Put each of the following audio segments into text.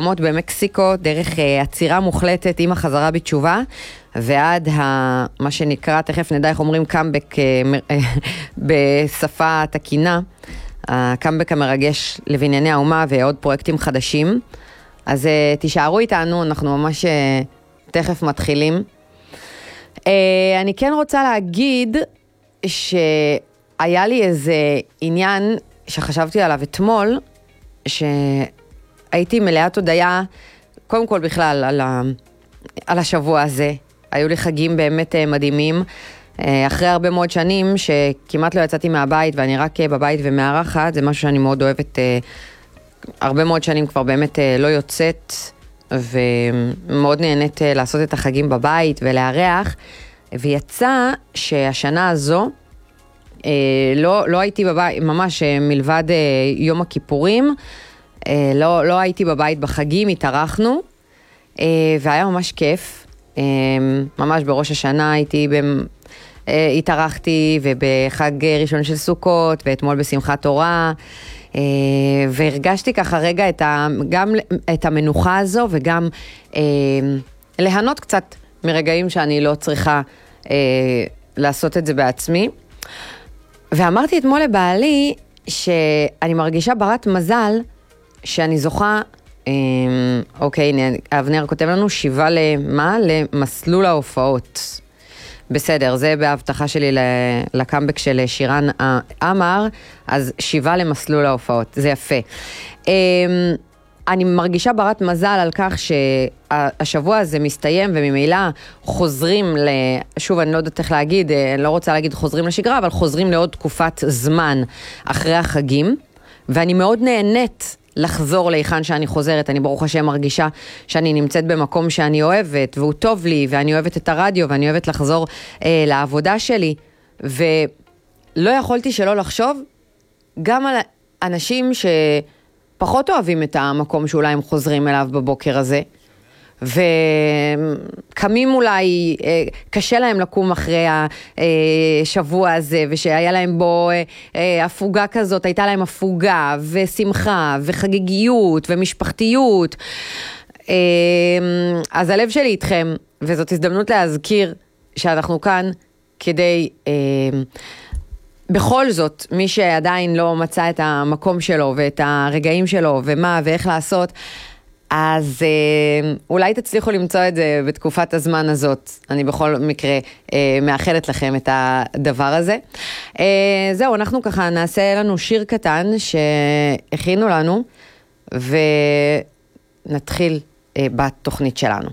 מלחמות במקסיקו, דרך עצירה מוחלטת עם החזרה בתשובה, ועד מה שנקרא, תכף נדע איך אומרים קאמבק בשפה תקינה, הקאמבק המרגש לבנייני האומה ועוד פרויקטים חדשים. אז תישארו איתנו, אנחנו ממש תכף מתחילים. אני כן רוצה להגיד שהיה לי איזה עניין שחשבתי עליו אתמול, שהייתי מלאת הודיה, קודם כל בכלל על השבוע הזה. היו לי חגים באמת מדהימים, אחרי הרבה מאוד שנים שכמעט לא יצאתי מהבית ואני רק בבית ומארחת, זה משהו שאני מאוד אוהבת, הרבה מאוד שנים כבר באמת לא יוצאת, ומאוד נהנית לעשות את החגים בבית ולארח, ויצא שהשנה הזו, לא הייתי בבית, ממש מלבד יום הכיפורים, לא הייתי בבית בחגים, התארחנו, והיה ממש כיף, ממש בראש השנה התארחתי, ובחג ראשון של סוכות, ואתמול בשמחת תורה, והרגשתי ככה רגע גם את המנוחה הזו, וגם להנות קצת מרגעים שאני לא צריכה לעשות את זה בעצמי. ואמרתי אתמול לבעלי שאני מרגישה ברת מזל שאני זוכה, אוקיי, אבנר כותב לנו 7 למסלול ההופעות. בסדר, זה בהבטחה שלי לקאמבק של שירן אמר, אז 7 למסלול ההופעות, זה יפה. אני מרגישה ברת מזל על כך שהשבוע הזה מסתיים, וממילא חוזרים שוב, אני לא יודעת איך להגיד, אני לא רוצה להגיד חוזרים לשגרה, אבל חוזרים לעוד תקופת זמן אחרי החגים, ואני מאוד נהנית לחזור להיכן שאני חוזרת. אני ברוך השם מרגישה שאני נמצאת במקום שאני אוהבת, והוא טוב לי, ואני אוהבת את הרדיו, ואני אוהבת לחזור לעבודה שלי, ולא יכולתי שלא לחשוב גם על אנשים שפחות אוהבים את המקום שאולי הם חוזרים אליו בבוקר הזה, וקמים אולי, קשה להם לקום אחרי השבוע הזה, ושהיה להם בו הפוגה כזאת, הייתה להם הפוגה ושמחה וחגיגיות ומשפחתיות. אז הלב שלי איתכם, וזאת הזדמנות להזכיר שאנחנו כאן כדי, בכל זאת, מי שעדיין לא מצא את המקום שלו ואת הרגעים שלו ומה ואיך לעשות, אז אולי תצליחו למצוא את זה בתקופת הזמן הזאת. אני בכל מקרה מאחלת לכם את הדבר הזה. זהו, אנחנו ככה נעשה לנו שיר קטן שהכינו לנו, ונתחיל בתוכנית שלנו.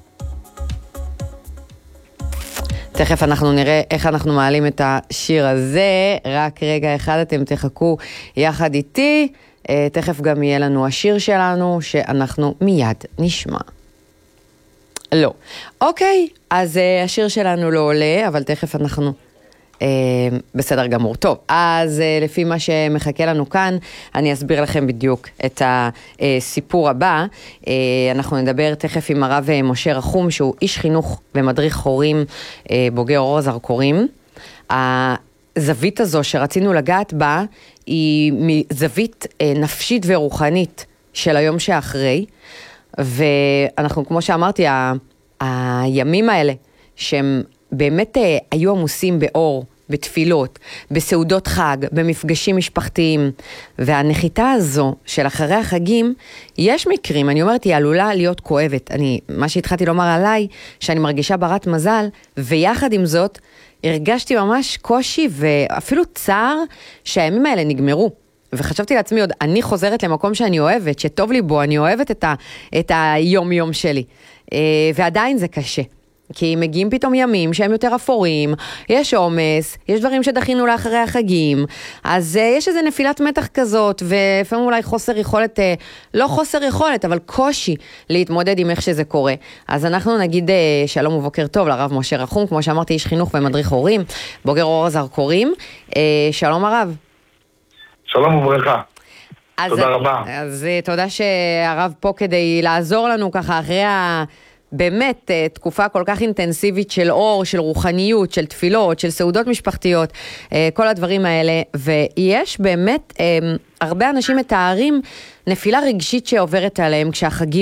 תכף אנחנו נראה איך אנחנו מעלים את השיר הזה. רק רגע אחד, אתם תחכו יחד איתי. תכף גם יהיה לנו השיר שלנו, שאנחנו מיד נשמע. לא. אוקיי, אז השיר שלנו לא עולה, אבל תכף אנחנו בסדר גמור. טוב, אז לפי מה שמחכה לנו כאן, אני אסביר לכם בדיוק את הסיפור הבא. אנחנו נדבר תכף עם הרב משה רחום, שהוא איש חינוך ומדריך הורים, בוגר אור הזרקורים. הזווית הזו שרצינו לגעת בה, היא מזווית נפשית ורוחנית של היום שאחרי, ואנחנו, כמו שאמרתי, הימים האלה, שהם באמת היו עמוסים באור, בתפילות, בסעודות חג, במפגשים משפחתיים, והנחיתה הזו של אחרי החגים, יש מקרים, אני אומרת, היא עלולה להיות כואבת. מה שהתחלתי לומר עליי, שאני מרגישה ברת מזל, ויחד עם זאת, הרגשתי ממש קושי ואפילו צער שהימים האלה נגמרו. וחשבתי לעצמי עוד, אני חוזרת למקום שאני אוהבת, שטוב לי בו, אני אוהבת את היום שלי. ועדיין זה קשה. כי מגיעים פתאום ימים שהם יותר אפורים, יש עומס, יש דברים שדחינו לאחרי החגים, אז יש איזו נפילת מתח כזאת, ולפעמים אולי חוסר יכולת, לא חוסר יכולת, אבל קושי להתמודד עם איך שזה קורה. אז אנחנו נגיד שלום ובוקר טוב לרב משה רחום, כמו שאמרתי, איש חינוך ומדריך הורים, בוגר אור הזרקורים. שלום הרב. שלום וברכה. תודה רבה. אז תודה שהרב פה כדי לעזור לנו ככה אחרי באמת תקופה כל כך אינטנסיבית של אור, של רוחניות, של תפילות, של סעודות משפחתיות, כל הדברים האלה, ויש באמת הרבה אנשים מתארים נפילה רגשית שעוברת עליהם כשהחגים